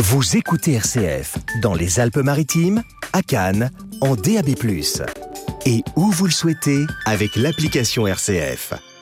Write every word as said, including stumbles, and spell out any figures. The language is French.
Vous écoutez R C F dans les Alpes-Maritimes, à Cannes, en D A B plus. Et où vous le souhaitez avec l'application R C F.